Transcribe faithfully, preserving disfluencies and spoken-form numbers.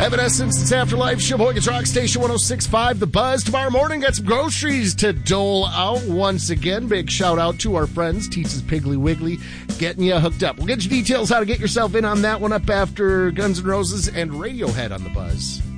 Evanescence, it's Afterlife, Sheboygan's Rock Station one oh six point five, The Buzz. Tomorrow morning, got some groceries to dole out once again. Big shout out to our friends, Teese's Piggly Wiggly, getting you hooked up. We'll get you details how to get yourself in on that one up after Guns N' Roses and Radiohead on The Buzz.